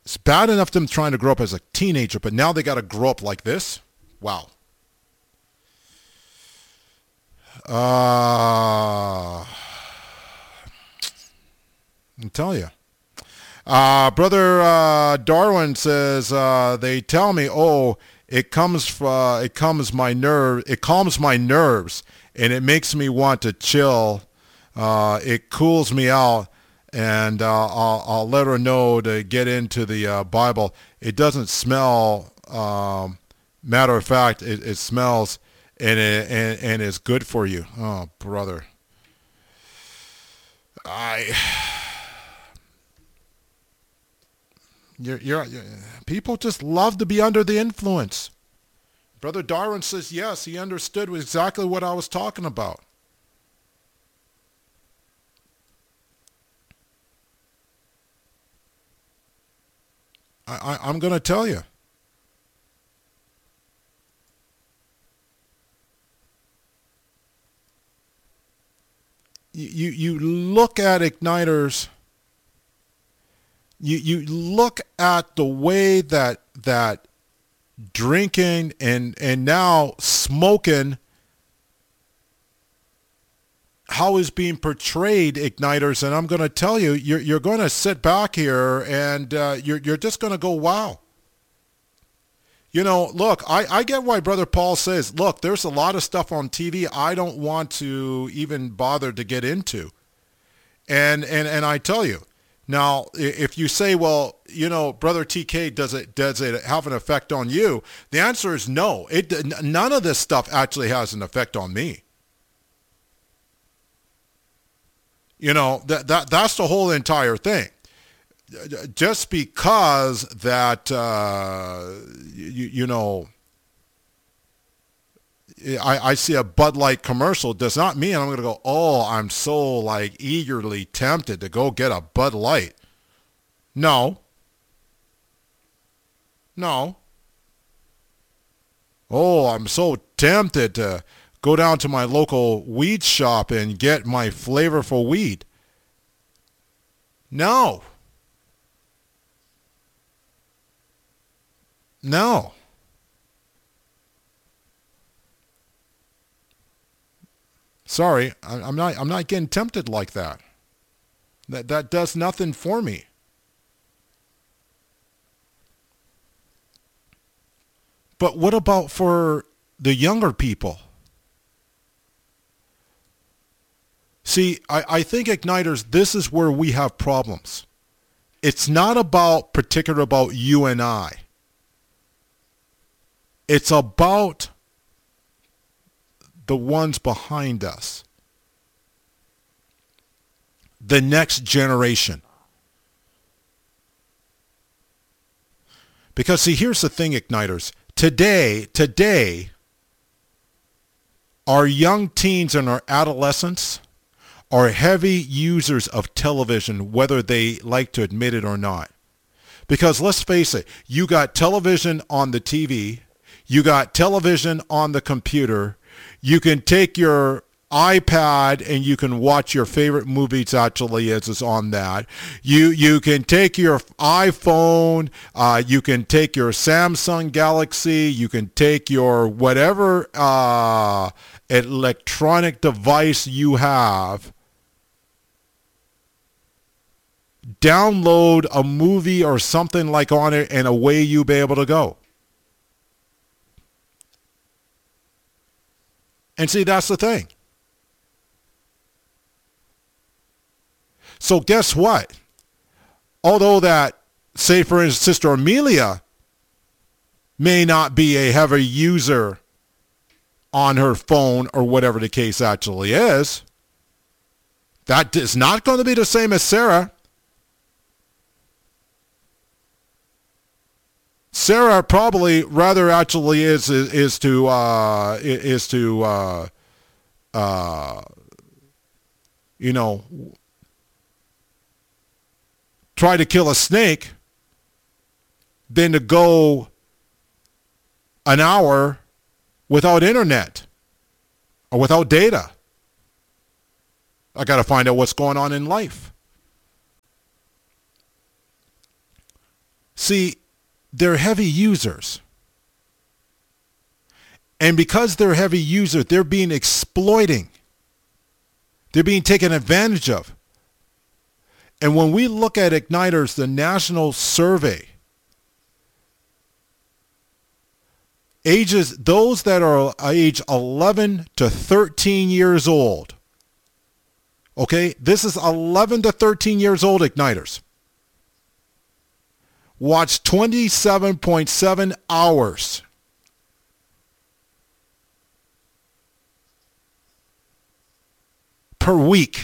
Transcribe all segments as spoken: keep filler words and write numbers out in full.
It's bad enough them trying to grow up as a teenager, but now they got to grow up like this? Wow. Uh, I'll tell you. Uh, Brother uh, Darwin says, uh, they tell me, oh, it comes, uh, it comes my nerve, it calms my nerves, and it makes me want to chill. Uh, it cools me out, and uh, I'll, I'll let her know to get into the uh, Bible. It doesn't smell. Um, matter of fact, it, it smells, and it and, and it's good for you. Oh, brother. I. You're, you're, you're, people just love to be under the influence. Brother Darwin says, yes, he understood exactly what I was talking about. I, I, I'm going to tell you. You, you, you look at igniters. You you look at the way that that drinking and and now smoking, how is being portrayed, igniters, and I'm going to tell you, you're you're going to sit back here and uh, you're you're just going to go, wow. You know, look, I, I get why Brother Paul says, look, there's a lot of stuff on T V I don't want to even bother to get into, and and and I tell you. Now, if you say, well, you know, Brother T K, does it does it have an effect on you? The answer is no. It none of this stuff actually has an effect on me. You know, that that that's the whole entire thing. Just because that uh, you, you know, I, I see a Bud Light commercial does not mean I'm going to go, oh, I'm so like eagerly tempted to go get a Bud Light. No. No. Oh, I'm so tempted to go down to my local weed shop and get my flavorful weed. No. No. Sorry, I'm not. I'm not getting tempted like that. That that does nothing for me. But what about for the younger people? See, I, I think igniters, this is where we have problems. It's not about particular about you and I. It's about the ones behind us, the next generation. Because see, here's the thing, igniters. Today, today, our young teens and our adolescents are heavy users of television, whether they like to admit it or not. Because let's face it, you got television on the T V, you got television on the computer. You can take your iPad and you can watch your favorite movies actually as it's on that. You you can take your iPhone, uh, you can take your Samsung Galaxy, you can take your whatever uh, electronic device you have, download a movie or something like on it, and away you be able to go. And see, that's the thing. So guess what? Although that, say for instance, Sister Amelia may not be a heavy user on her phone or whatever the case actually is, that is not going to be the same as Sarah. Sarah probably rather actually is is, is to uh, is to uh, uh, you know, try to kill a snake than to go an hour without internet or without data. I got to find out what's going on in life. See, they're heavy users. And because they're heavy users, they're being exploiting. They're being taken advantage of. And when we look at Igniters, the national survey, ages, those that are age eleven to thirteen years old, okay, this is eleven to thirteen years old Igniters, watch twenty-seven point seven hours per week.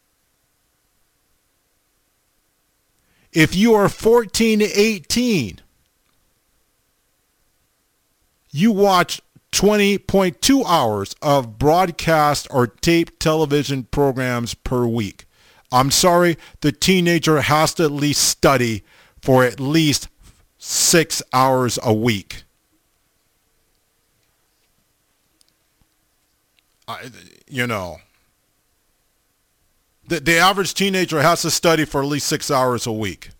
If you are fourteen to eighteen, you watch twenty point two hours of broadcast or taped television programs per week. I'm sorry, the teenager has to at least study for at least six hours a week. I, you know, the, the average teenager has to study for at least six hours a week.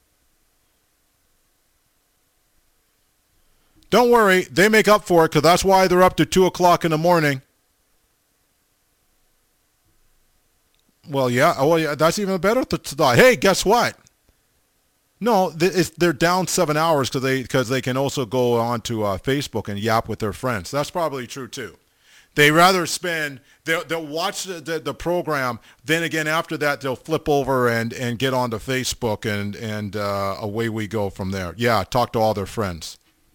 Don't worry, they make up for it because that's why they're up to two o'clock in the morning. Well, yeah, oh, well, yeah, that's even better thought. Hey, guess what? No, it's, they're down seven hours because they because they can also go on to uh, Facebook and yap with their friends. That's probably true too. They rather spend, they'll, they'll watch the, the, the program, then again after that they'll flip over and, and get onto Facebook and, and uh, away we go from there. Yeah, talk to all their friends.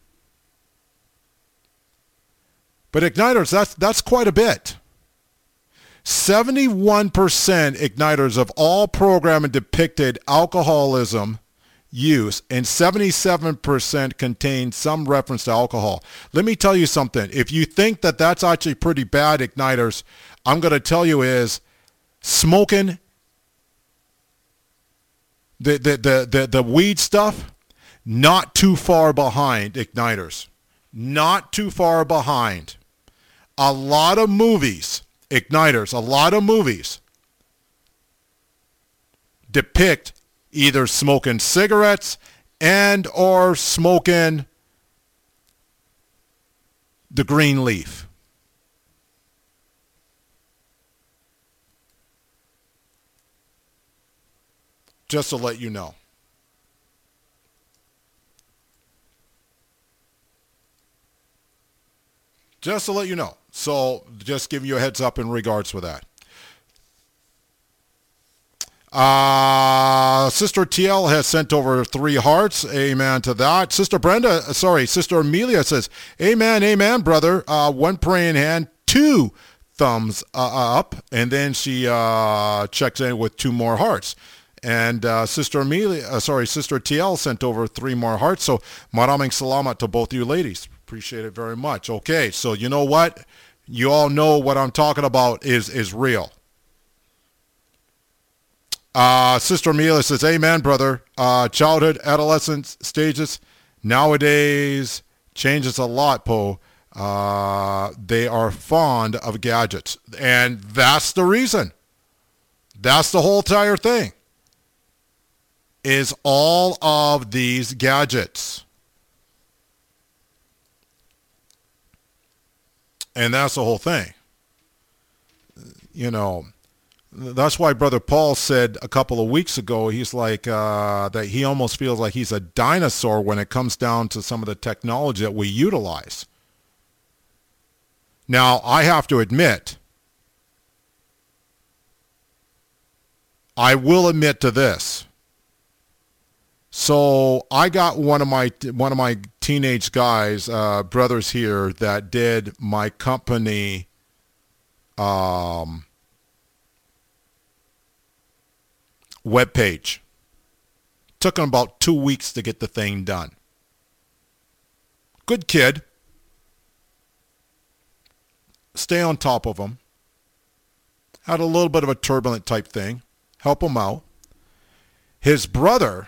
But Igniters, that's, that's quite a bit. seventy-one percent Igniters of all programming depicted alcoholism use, and seventy-seven percent contained some reference to alcohol. Let me tell you something. If you think that that's actually pretty bad, Igniters, I'm going to tell you is smoking the, the, the, the, the weed stuff, not too far behind Igniters. Not too far behind. A lot of movies, Igniters, a lot of movies depict either smoking cigarettes and or smoking the green leaf. Just to let you know. Just to let you know. So just giving you a heads up in regards with that. Uh, Sister T L has sent over three hearts. Amen to that. Sister Brenda, sorry, Sister Amelia says, amen, amen, brother. Uh, one praying hand, two thumbs uh, up. And then she uh, checks in with two more hearts. And uh, Sister Amelia, uh, sorry, Sister T L sent over three more hearts. So maraming salamat to both you ladies. Appreciate it very much. Okay, so you know what? You all know what I'm talking about is, is real. Uh, Sister Amelia says, amen, brother. Uh, childhood, adolescence stages, nowadays changes a lot, Poe. Uh, they are fond of gadgets. And that's the reason. That's the whole entire thing. Is all of these gadgets. And that's the whole thing. You know, that's why Brother Paul said a couple of weeks ago, he's like, uh, that he almost feels like he's a dinosaur when it comes down to some of the technology that we utilize. Now, I have to admit, I will admit to this. So I got one of my one of my teenage guys, uh, brothers here, that did my company um, webpage. Took him about two weeks to get the thing done. Good kid. Stay on top of him. Had a little bit of a turbulent type thing. Help him out. His brother,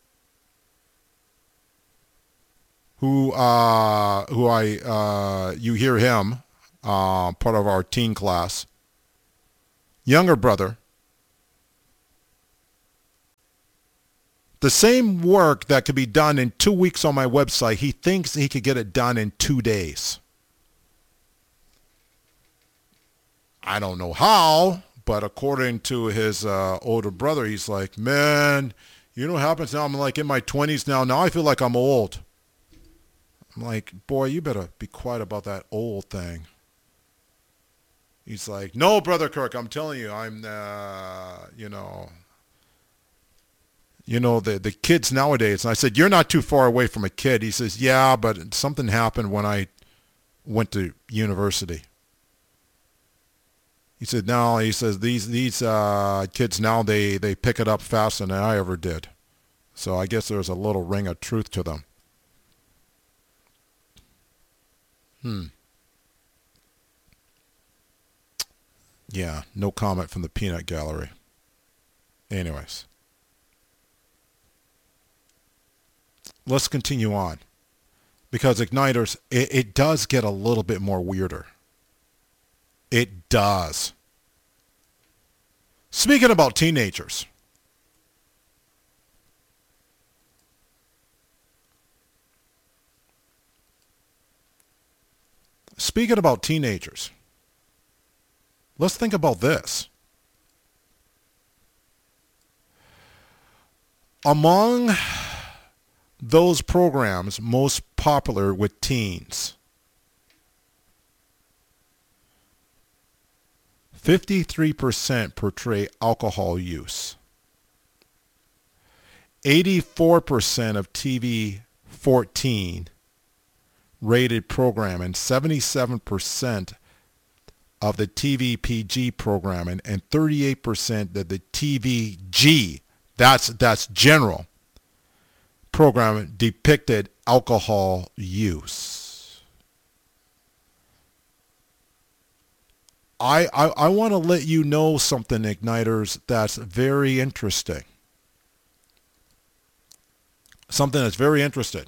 who uh, who I uh, you hear him, uh, part of our teen class. Younger brother. The same work that could be done in two weeks on my website, he thinks he could get it done in two days. I don't know how, but according to his uh, older brother, he's like, man, you know what happens now? I'm like in my twenties now. Now I feel like I'm old. I'm like, boy, you better be quiet about that old thing. He's like, no, Brother Kirk, I'm telling you, I'm, uh, you know, you know, the, the kids nowadays. And I said, you're not too far away from a kid. He says, yeah, but something happened when I went to university. He said, no, he says, these these uh, kids now, they, they pick it up faster than I ever did. So I guess there's a little ring of truth to them. Hmm. Yeah, no comment from the peanut gallery. Anyways. Let's continue on. Because Igniters, it, it does get a little bit more weirder. It does. Speaking about teenagers. Speaking about teenagers. Let's think about this. Among those programs most popular with teens, fifty-three percent portray alcohol use. eighty-four percent of T V fourteen rated program and seventy-seven percent of the T V P G programming and thirty-eight percent of the T V G, that's that's general, program depicted alcohol use. I, I, I want to let you know something, Igniters, that's very interesting. Something that's very interesting.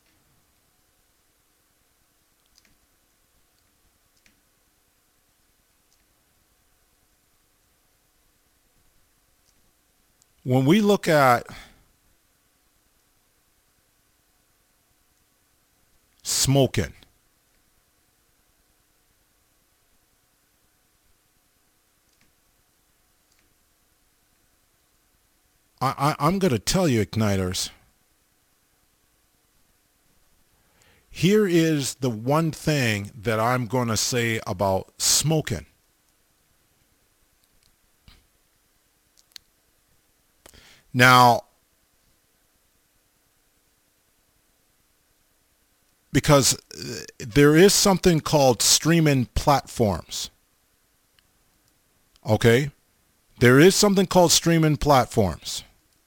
When we look at smoking, I, I, I'm going to tell you, Igniters, here is the one thing that I'm going to say about smoking. Now, because there is something called streaming platforms. Okay? There is something called streaming platforms.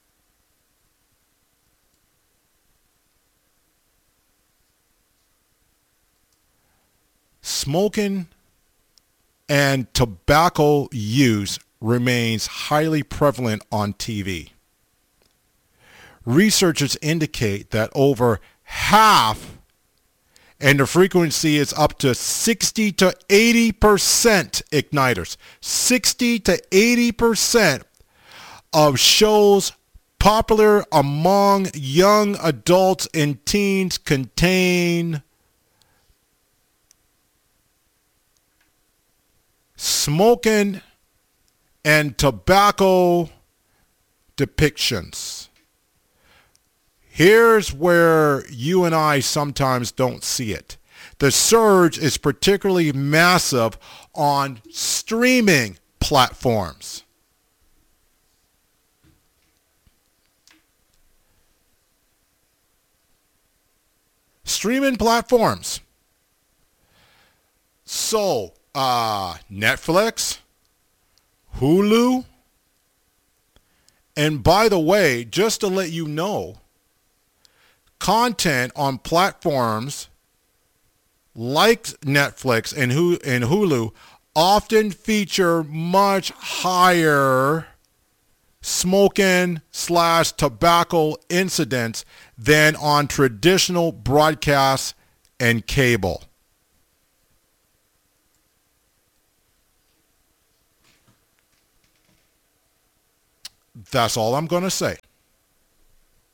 Smoking and tobacco use remains highly prevalent on T V. Researchers indicate that over half, and the frequency is up to sixty to eighty percent, Igniters, sixty to eighty percent of shows popular among young adults and teens contain smoking and tobacco depictions. Here's where you and I sometimes don't see it. The surge is particularly massive on streaming platforms. Streaming platforms. So, uh, Netflix, Hulu, and by the way, just to let you know, content on platforms like Netflix and Hulu often feature much higher smoking slash tobacco incidents than on traditional broadcasts and cable. That's all I'm going to say.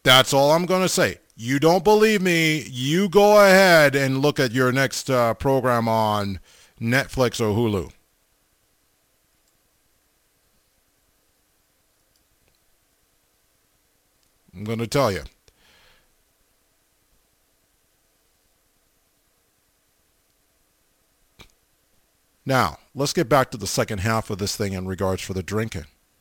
That's all I'm going to say. You don't believe me, you go ahead and look at your next uh, program on Netflix or Hulu. I'm going to tell you. Now, let's get back to the second half of this thing in regards for the drinking.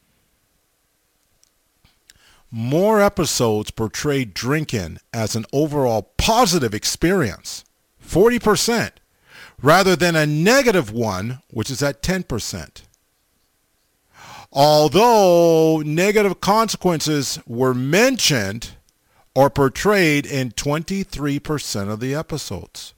More episodes portrayed drinking as an overall positive experience, forty percent, rather than a negative one, which is at ten percent. Although negative consequences were mentioned or portrayed in twenty-three percent of the episodes.